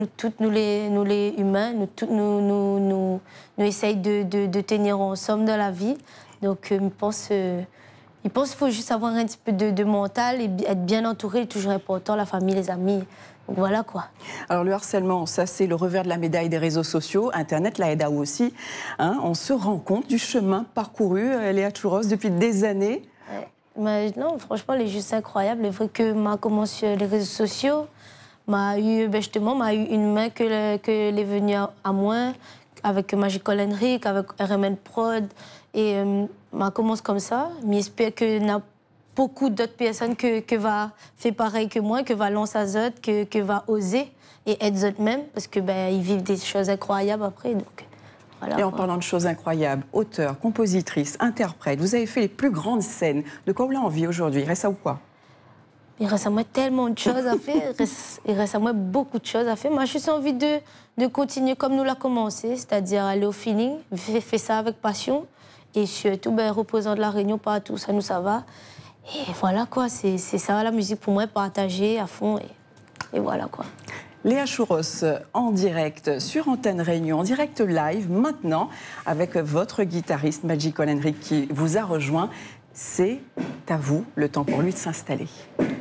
nous les humains, nous essayons de tenir ensemble dans la vie. Donc, je pense qu'il faut juste avoir un petit peu de mental et être bien entouré, toujours important, la famille, les amis. Donc, voilà quoi. Alors, le harcèlement, ça, c'est le revers de la médaille des réseaux sociaux. Internet l'a aidé aussi. Hein, on se rend compte du chemin parcouru, Léa Chouros, depuis des années. Ouais. Mais non, franchement, elle est juste incroyable. C'est vrai que m'a commencé sur les réseaux sociaux. M'a eu une main que est venue à moi avec Magical Henrik, avec RMN Prod et m'a commencé comme ça. Mais j'espère que n'a beaucoup d'autres personnes que va faire pareil que moi, que va lancer à Zot, que va oser et être Zot même parce que ils vivent des choses incroyables après. Donc voilà, et en parlant de choses incroyables, auteur, compositrice, interprète, vous avez fait les plus grandes scènes. De quoi vous avez envie aujourd'hui? Il reste ça ou quoi? Il reste à moi tellement de choses à faire, il reste à moi beaucoup de choses à faire. Moi, j'ai juste envie de continuer comme nous l'a commencé, c'est-à-dire aller au feeling, faire ça avec passion et surtout reposant de la Réunion partout, ça nous ça va. Et voilà quoi, c'est ça la musique pour moi, partager à fond et voilà quoi. Léa Chouros en direct sur Antenne Réunion, en direct live maintenant avec votre guitariste Magical Henrik qui vous a rejoint. C'est à vous le temps pour lui de s'installer.